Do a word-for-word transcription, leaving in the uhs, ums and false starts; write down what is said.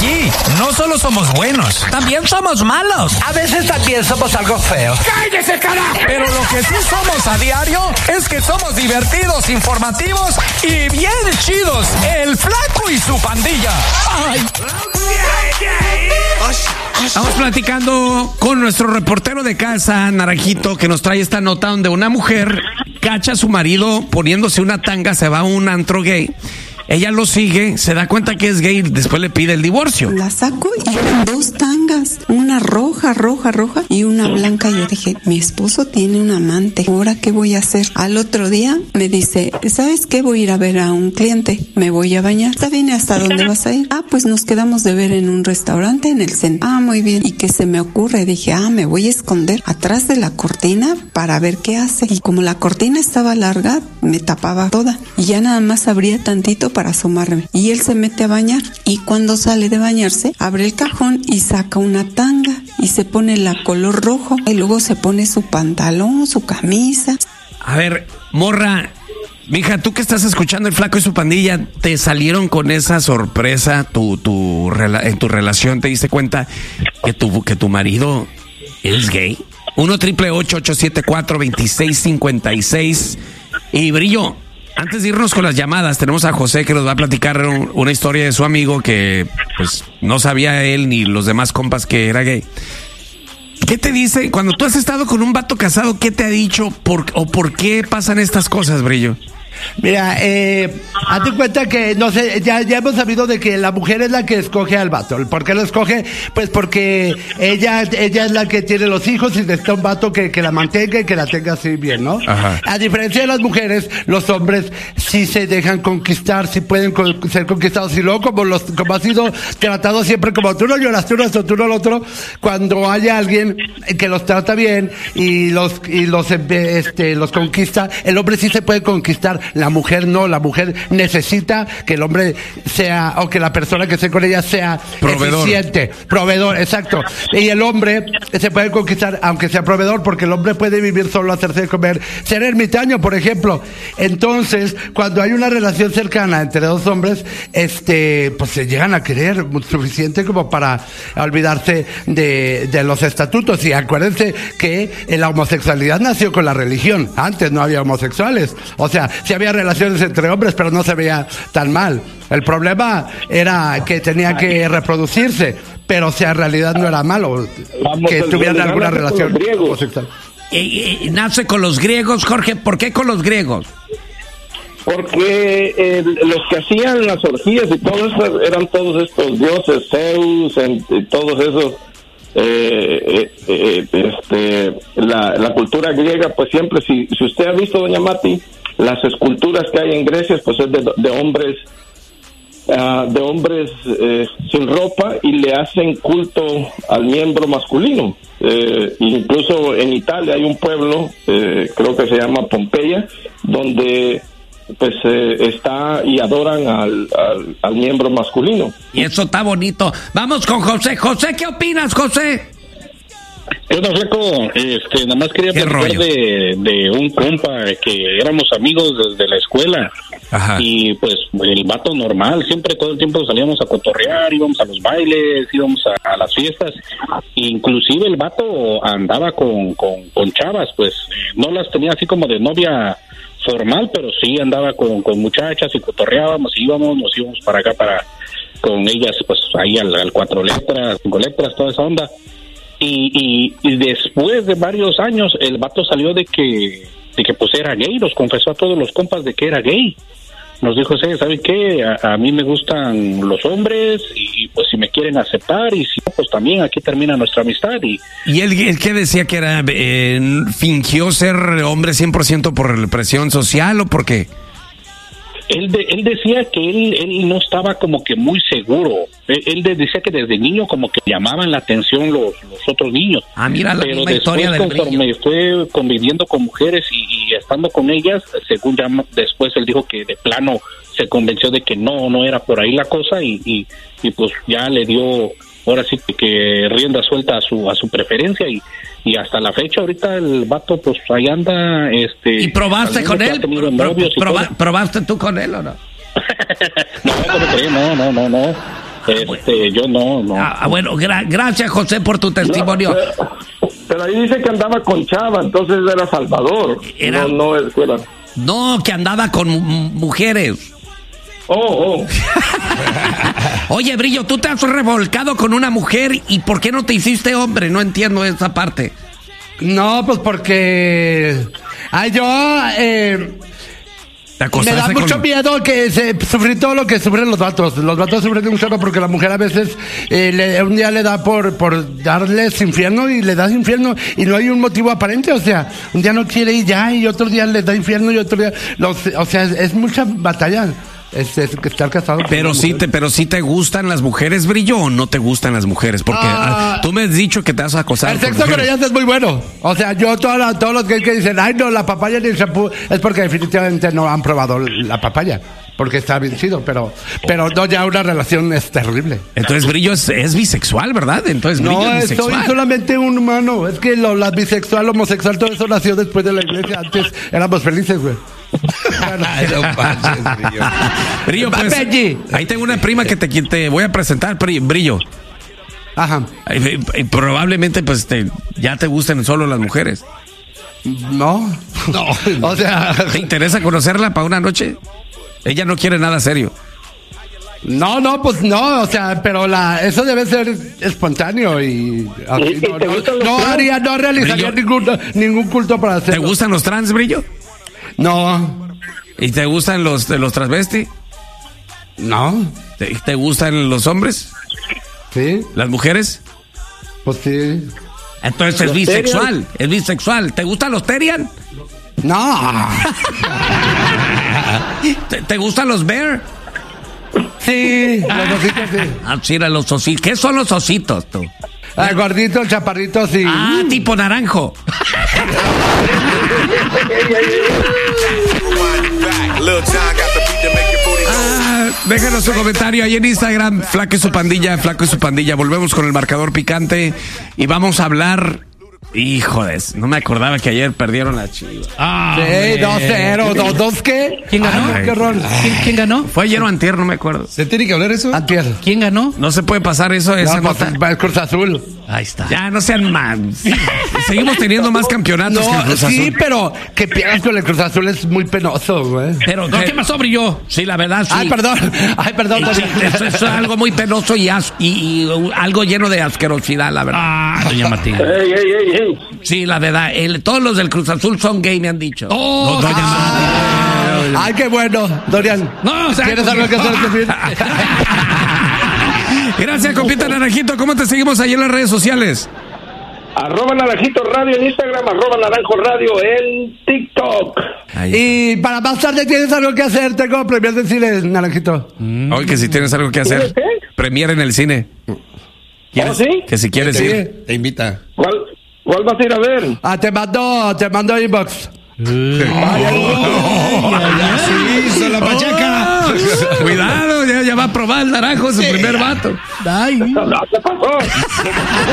aquí no solo somos buenos, también somos malos. A veces también somos algo feos. ¡Cállese, carajo! Pero lo que sí somos a diario es que somos divertidos, informativos y bien chidos. El Flaco y su pandilla. ¡Ay! Estamos platicando con nuestro reportero de casa, Naranjito, que nos trae esta nota donde una mujer cacha a su marido poniéndose una tanga, se va a un antro gay. Ella lo sigue, se da cuenta que es gay y después le pide el divorcio. La saco y eran dos tangas, una roja, roja, roja y una blanca. Yo dije, mi esposo tiene un amante, ¿ahora qué voy a hacer? Al otro día me dice, ¿sabes qué? Voy a ir a ver a un cliente, me voy a bañar. ¿Está bien? ¿Hasta dónde vas a ir? Ah, pues nos quedamos de ver en un restaurante en el centro. Ah, muy bien. ¿Y qué se me ocurre? Dije, ah, me voy a esconder atrás de la cortina para ver qué hace. Y como la cortina estaba larga, me tapaba toda. Y ya nada más abría tantito para asomarme. Y él se mete a bañar. Y cuando sale de bañarse, abre el cajón y saca una tanga. Y se pone la color rojo. Y luego se pone su pantalón, su camisa. A ver, morra, mija, tú que estás escuchando El Flaco y su pandilla, ¿te salieron con esa sorpresa tu, tu, en tu relación? ¿Te diste cuenta que tu, que tu marido es gay? uno triple ocho ocho siete cuatro dos seis cinco seis. Y Brillo, antes de irnos con las llamadas, tenemos a José que nos va a platicar un, una historia de su amigo que pues no sabía él ni los demás compas que era gay. ¿Qué te dice cuando tú has estado con un vato casado? ¿Qué te ha dicho por, o por qué pasan estas cosas, Brillo? Mira, eh, hazte cuenta que, no sé, ya, ya hemos sabido de que la mujer es la que escoge al vato. ¿Por qué lo escoge? Pues porque ella, ella es la que tiene los hijos y necesita un vato que, que la mantenga y que la tenga así bien, ¿no? Ajá. A diferencia de las mujeres, los hombres sí se dejan conquistar, sí pueden con, ser conquistados. Y luego, como los, como ha sido tratado siempre, como tú no lloras, tú no esto, tú no lo otro, cuando hay alguien que los trata bien y los, y los, este, los conquista, el hombre sí se puede conquistar. La mujer no, la mujer necesita que el hombre sea, o que la persona que esté con ella sea proveedor. Eficiente, proveedor, exacto. Y el hombre se puede conquistar aunque sea proveedor, porque el hombre puede vivir solo, hacerse de comer, ser ermitaño, por ejemplo. Entonces, cuando hay una relación cercana entre dos hombres, este, pues se llegan a querer suficiente como para olvidarse de, de los estatutos. Y acuérdense que la homosexualidad nació con la religión. Antes no había homosexuales. O sea, si había relaciones entre hombres, pero no se veía tan mal. El problema era que tenía que reproducirse, pero o sea, en realidad no era malo Vamos que tuvieran alguna relación homosexual. Y, y, nace con los griegos, Jorge. ¿Por qué con los griegos? Porque eh, los que hacían las orgías y todo eso eran todos estos dioses, Zeus, y todos esos. Eh, eh, eh, este, la, la cultura griega, pues siempre, si, si usted ha visto, doña Mati, las esculturas que hay en Grecia, pues es de, de hombres uh, de hombres eh, sin ropa, y le hacen culto al miembro masculino. Eh, incluso en Italia hay un pueblo, eh, creo que se llama Pompeya, donde pues eh, está y adoran al, al, al miembro masculino. Y eso está bonito. Vamos con José. José, ¿qué opinas, José? ¿Qué onda, Flaco? Este, nada más quería platicar de, de un compa que éramos amigos desde la escuela. Ajá. Y pues el vato normal, siempre todo el tiempo salíamos a cotorrear, íbamos a los bailes, íbamos a, a las fiestas. Inclusive el vato andaba con, con, con chavas, pues no las tenía así como de novia formal, pero sí andaba con, con muchachas y cotorreábamos, íbamos, nos íbamos para acá para con ellas, pues ahí al, al cuatro letras, cinco letras, toda esa onda. Y, y, y después de varios años el vato salió de que de que pues era gay, nos confesó a todos los compas de que era gay. Nos dijo, ¿saben qué? A, a mí me gustan los hombres y pues si me quieren aceptar, y si no, pues también aquí termina nuestra amistad. Y, ¿Y él, él qué decía que era? Eh, ¿Fingió ser hombre cien por ciento por presión social o por qué? Él, de, él decía que él, él no estaba como que muy seguro. Él, él de, decía que desde niño como que llamaban la atención los, los otros niños. Ah, mira la Pero misma después, historia del conforme Brillo. Fue conviviendo con mujeres y, y estando con ellas, según ya después él dijo que de plano se convenció de que no, no era por ahí la cosa, y, y, y pues ya le dio ahora sí que rienda suelta a su a su preferencia, y y hasta la fecha ahorita el vato pues ahí anda. Este, ¿Y probaste con él? Pro, proba, ¿Probaste tú con él o no? no, no, no, no, no. Este, yo no, no. Ah, bueno, gra- gracias, José, por tu testimonio. No, pero, pero ahí dice que andaba con Chava, entonces era Salvador. Era... No, no es era... No, que andaba con m- mujeres. Oh, oh. Oye, Brillo, tú te has revolcado con una mujer y ¿por qué no te hiciste hombre? No entiendo esa parte. No, pues porque... Ay, yo... Eh... Me da mucho con... miedo que se sufrir todo lo que sufren los vatos. Los vatos sufren un chorro porque la mujer a veces eh, le, un día le da por, por darles infierno y le das infierno y no hay un motivo aparente. O sea, un día no quiere y ya, y otro día le da infierno y otro día... Los, o sea, es, es mucha batalla. Es, es estar casado. Pero sí te, pero sí te gustan las mujeres, Brillo, o no te gustan las mujeres, porque ah, tú me has dicho que te has acosado. El sexo con ellas es muy bueno. O sea, yo toda la, todos los gays que dicen, ay no, la papaya ni el shampoo, es porque definitivamente no han probado la papaya, porque está bien chido, pero, pero no, ya una relación es terrible. Entonces Brillo es, es bisexual, ¿verdad? Entonces Brillo no, es bisexual. soy solamente un humano. Es que lo, la bisexual, homosexual, todo eso nació después de la iglesia. Antes éramos felices, güey. No pases, Brillo. Brillo, pues, ahí tengo una prima que te, te voy a presentar, Brillo. Ajá. Y, y probablemente pues te, ya te gusten solo las mujeres. No. No. O sea, ¿te interesa conocerla para una noche? Ella no quiere nada serio. No, no, pues no, o sea, pero la eso debe ser espontáneo y así, no, no, no haría, no realizaría ningún, ningún culto para hacerlo. ¿Te gustan los trans, Brillo? No. ¿Y te gustan los, los transvesti? No. ¿Te, ¿Te gustan los hombres? Sí. ¿Las mujeres? Pues sí. Entonces es bisexual, terian? es bisexual. ¿Te gustan los Terian? No. ¿Te, ¿Te gustan los Bear? Sí, los ositos sí. Ah, sí, los ositos. ¿Qué son los ositos, tú? Ah, gorditos, chaparritos, sí. Ah, tipo naranjo. Ah, déjanos su comentario ahí en Instagram, Flaco y su pandilla, Flaco y su pandilla. Volvemos con el marcador picante y vamos a hablar. Híjoles, no me acordaba que ayer perdieron la Chivas. Ah, sí, dos cero, dos dos ¿qué? ¿Quién ganó? Ay, qué horror. ¿Quién, ¿Quién ganó? Fue ayer o antier, no me acuerdo. ¿Se tiene que hablar eso? Antier. ¿Quién ganó? No se puede pasar eso, esa no, nota. Pues, Cruz Azul. Ahí está. Ya, no sean más. Seguimos teniendo más campeonatos no, que el Cruz Azul. Sí, pero que pierdas con el Cruz Azul es muy penoso, güey. Pero, no, ¿qué pasó, Brillo? Sí, la verdad, sí. Ay, perdón. Ay, perdón. Sí, eso, eso es algo muy penoso y, as, y, y uh, algo lleno de asquerosidad, la verdad. Ah, doña Martín. Ey, ey, ey, ey. Sí, la verdad. El, todos los del Cruz Azul son gay, me han dicho. Oh, no, doña ah, Martín. Ay, qué bueno, Dorian. No, o sea, ¿Quieres algo que hacer? Gracias, compita Naranjito. ¿Cómo te seguimos ahí en las redes sociales? Arroba Naranjito Radio en Instagram, arroba Naranjo Radio en TikTok. Ahí. Y para más tarde tienes algo que hacer, tengo premios de cine, Naranjito. Mm. Hoy que si tienes algo que hacer, ¿Qué? premier en el cine. ¿Oh, sí? Que si quieres Sí. ir. Te invita. ¿Cuál, ¿Cuál vas a ir a ver? Ah, te mando, te mando inbox. Sí, hizo la pachaca. Cuidado, ya, ya va a probar el naranjo su primer vato. Ay. No, ¿qué pasó?